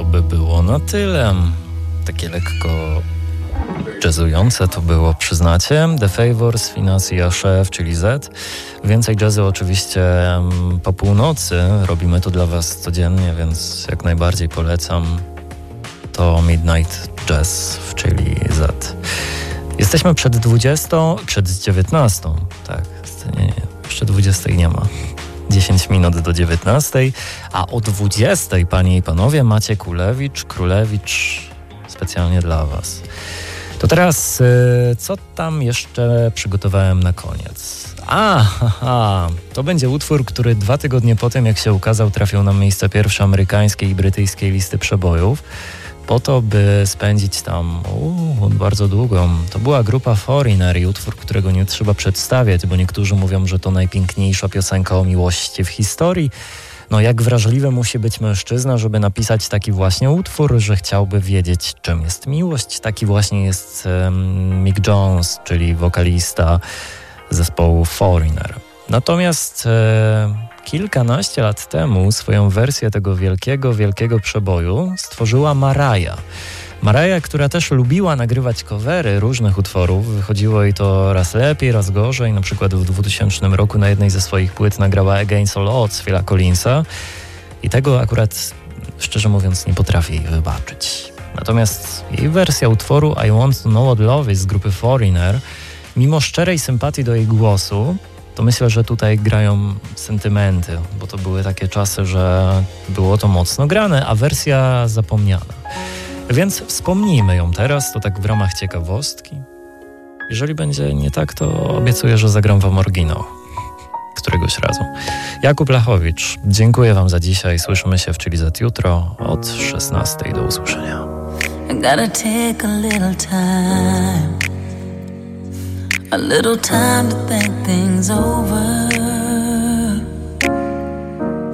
by było na tyle. Takie lekko jazzujące to było, przyznacie. The Favours, Finacja, Chef, czyli Z. Więcej jazzu oczywiście po północy. Robimy to dla was codziennie, więc jak najbardziej polecam. To Midnight Jazz, czyli Z. Jesteśmy przed 19. Tak, nie, jeszcze 20 nie ma. 10 minut do 19, a o 20, panie i panowie, Maciek Królewicz specjalnie dla was. To teraz, co tam jeszcze przygotowałem na koniec? To będzie utwór, który 2 tygodnie po tym, jak się ukazał, trafił na miejsce pierwsze amerykańskiej i brytyjskiej listy przebojów, po to, by spędzić tam bardzo długo. To była grupa Foreigner i utwór, którego nie trzeba przedstawiać, bo niektórzy mówią, że to najpiękniejsza piosenka o miłości w historii. No jak wrażliwy musi być mężczyzna, żeby napisać taki właśnie utwór, że chciałby wiedzieć, czym jest miłość. Taki właśnie jest Mick Jones, czyli wokalista zespołu Foreigner. Natomiast kilkanaście lat temu swoją wersję tego wielkiego przeboju stworzyła Mariah. Mariah, która też lubiła nagrywać covery różnych utworów. Wychodziło jej to raz lepiej, raz gorzej. Na przykład w 2000 roku na jednej ze swoich płyt nagrała Against All Odds Phila Collinsa. I tego akurat, szczerze mówiąc, nie potrafię jej wybaczyć. Natomiast jej wersja utworu I Want to Know What Love Is z grupy Foreigner, mimo szczerej sympatii do jej głosu, to myślę, że tutaj grają sentymenty, bo to były takie czasy, że było to mocno grane, a wersja zapomniana. Więc wspomnijmy ją teraz, to tak w ramach ciekawostki. Jeżeli będzie nie tak, to obiecuję, że zagram wam oryginał któregoś razu. Jakub Lachowicz, dziękuję wam za dzisiaj. Słyszymy się w Chili Z jutro od 16:00. Do usłyszenia. I gotta take a little time to think things